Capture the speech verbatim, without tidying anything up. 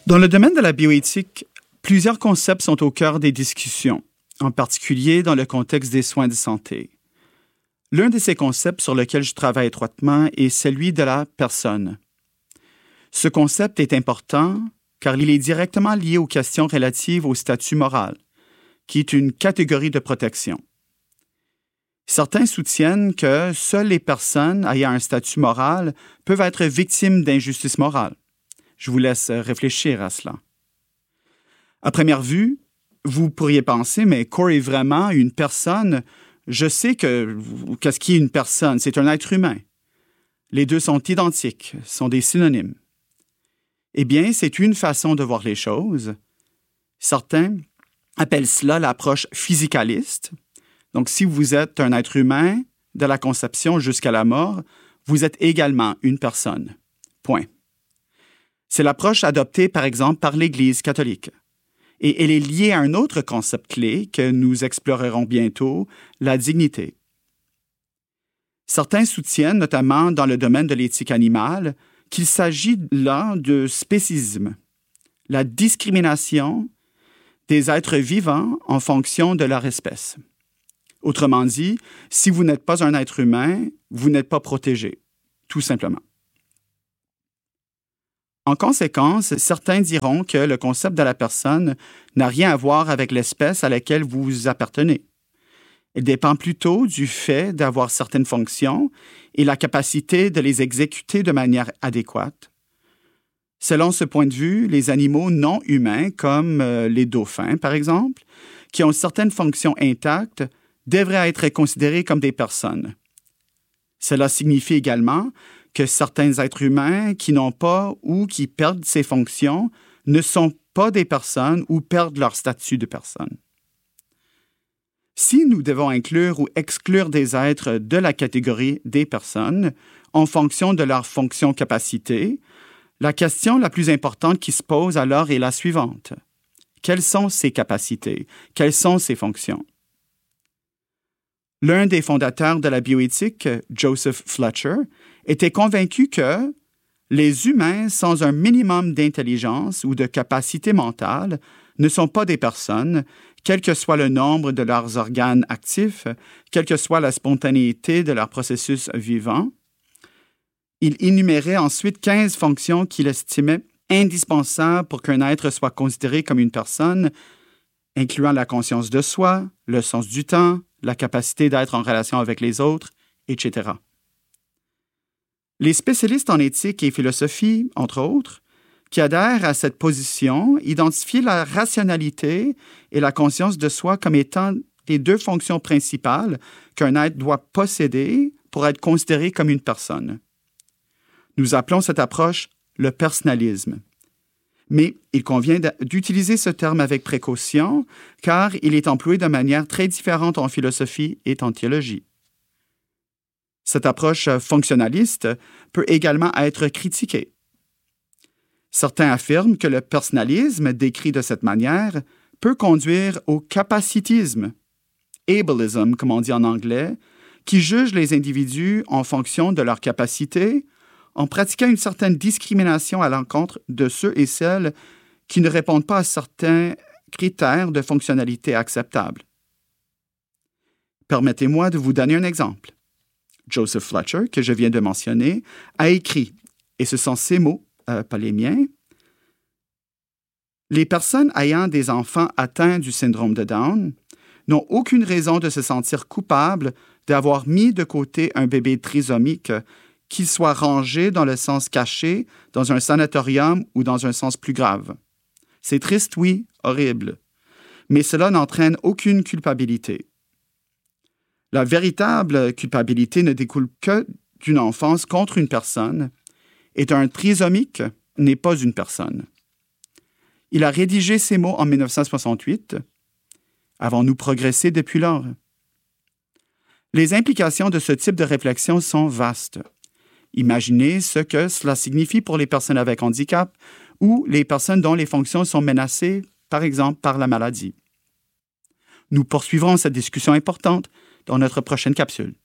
Dans le domaine de la bioéthique, plusieurs concepts sont au cœur des discussions, en particulier dans le contexte des soins de santé. L'un de ces concepts sur lequel je travaille étroitement est celui de la personne. Ce concept est important car il est directement lié aux questions relatives au statut moral, qui est une catégorie de protection. Certains soutiennent que seules les personnes ayant un statut moral peuvent être victimes d'injustice morale. Je vous laisse réfléchir à cela. À première vue, vous pourriez penser, mais Corey est vraiment une personne. Je sais que qu'est-ce qui est une personne? C'est un être humain. Les deux sont identiques, sont des synonymes. Eh bien, c'est une façon de voir les choses. Certains appellent cela l'approche physicaliste. Donc, si vous êtes un être humain, de la conception jusqu'à la mort, vous êtes également une personne. Point. C'est l'approche adoptée, par exemple, par l'Église catholique. Et elle est liée à un autre concept clé que nous explorerons bientôt, la dignité. Certains soutiennent, notamment dans le domaine de l'éthique animale, qu'il s'agit là de spécisme, la discrimination des êtres vivants en fonction de leur espèce. Autrement dit, si vous n'êtes pas un être humain, vous n'êtes pas protégé, tout simplement. En conséquence, certains diront que le concept de la personne n'a rien à voir avec l'espèce à laquelle vous appartenez. Il dépend plutôt du fait d'avoir certaines fonctions et la capacité de les exécuter de manière adéquate. Selon ce point de vue, les animaux non humains, comme euh, les dauphins, par exemple, qui ont certaines fonctions intactes, devraient être considérés comme des personnes. Cela signifie également que certains êtres humains qui n'ont pas ou qui perdent ces fonctions ne sont pas des personnes ou perdent leur statut de personne. Si nous devons inclure ou exclure des êtres de la catégorie des personnes en fonction de leur fonction-capacité, la question la plus importante qui se pose alors est la suivante. Quelles sont ces capacités? Quelles sont ces fonctions? L'un des fondateurs de la bioéthique, Joseph Fletcher, était convaincu que les humains sans un minimum d'intelligence ou de capacité mentale ne sont pas des personnes, quel que soit le nombre de leurs organes actifs, quelle que soit la spontanéité de leur processus vivant. Il énumérait ensuite quinze fonctions qu'il estimait indispensables pour qu'un être soit considéré comme une personne, incluant la conscience de soi, le sens du temps, la capacité d'être en relation avec les autres, et cetera. Les spécialistes en éthique et philosophie, entre autres, qui adhèrent à cette position, identifient la rationalité et la conscience de soi comme étant les deux fonctions principales qu'un être doit posséder pour être considéré comme une personne. Nous appelons cette approche le personnalisme. Mais il convient d'utiliser ce terme avec précaution, car il est employé de manière très différente en philosophie et en théologie. Cette approche fonctionnaliste peut également être critiquée. Certains affirment que le personnalisme, décrit de cette manière, peut conduire au capacitisme, ableism, comme on dit en anglais, qui juge les individus en fonction de leur capacité, en pratiquant une certaine discrimination à l'encontre de ceux et celles qui ne répondent pas à certains critères de fonctionnalité acceptables. Permettez-moi de vous donner un exemple. Joseph Fletcher, que je viens de mentionner, a écrit, et ce sont ses mots, euh, pas les miens, « Les personnes ayant des enfants atteints du syndrome de Down n'ont aucune raison de se sentir coupables d'avoir mis de côté un bébé trisomique, qu'il soit rangé dans le sens caché, dans un sanatorium ou dans un sens plus grave. C'est triste, oui, horrible, mais cela n'entraîne aucune culpabilité. La véritable culpabilité ne découle que d'une enfance contre une personne, et un trisomique n'est pas une personne. » Il a rédigé ces mots en dix-neuf cent soixante-huit. Avons-nous progressé depuis lors? Les implications de ce type de réflexion sont vastes. Imaginez ce que cela signifie pour les personnes avec handicap ou les personnes dont les fonctions sont menacées, par exemple, par la maladie. Nous poursuivrons cette discussion importante dans notre prochaine capsule.